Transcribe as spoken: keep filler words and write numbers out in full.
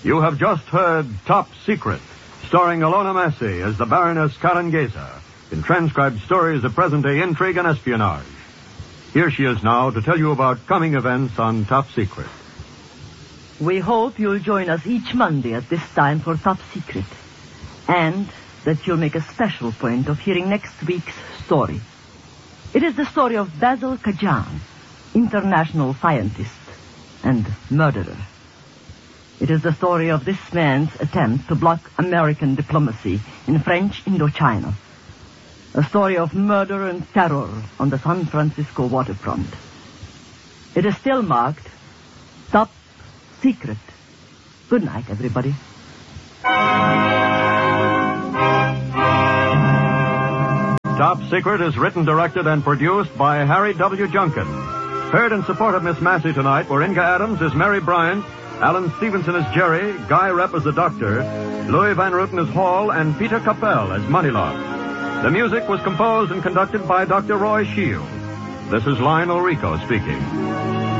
You have just heard Top Secret, starring Alona Massey as the Baroness Karen Geza, in transcribed stories of present-day intrigue and espionage. Here she is now to tell you about coming events on Top Secret. We hope you'll join us each Monday at this time for Top Secret, and that you'll make a special point of hearing next week's story. It is the story of Basil Kajan, international scientist and murderer. It is the story of this man's attempt to block American diplomacy in French Indochina. A story of murder and terror on the San Francisco waterfront. It is still marked Top Secret. Good night, everybody. Top Secret is written, directed, and produced by Harry W. Junkin. Heard in support of Miss Massey tonight were Inga Adams as Mary Bryant, Alan Stevenson as Jerry, Guy Repp as the Doctor, Louis Van Ruten as Hall, and Peter Capell as Moneylock. The music was composed and conducted by Doctor Roy Shields. This is Lionel Rico speaking.